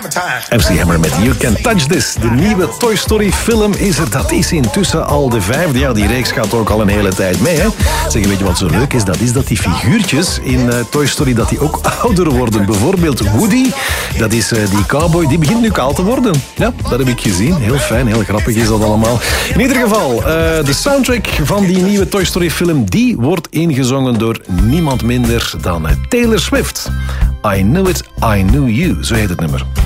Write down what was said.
MC Hammer met You Can Touch This. De nieuwe Toy Story film is er. Dat is intussen al de 5e. Ja, die reeks gaat ook al een hele tijd mee. Hè? Zeg, weet je wat zo leuk is? Dat is dat die figuurtjes in Toy Story dat die ook ouder worden. Bijvoorbeeld Woody, dat is die cowboy, die begint nu kaal te worden. Ja, dat heb ik gezien. Heel fijn, heel grappig is dat allemaal. In ieder geval, de soundtrack van die nieuwe Toy Story film, die wordt ingezongen door niemand minder dan Taylor Swift. I Knew It, I Knew You, zo heet het nummer.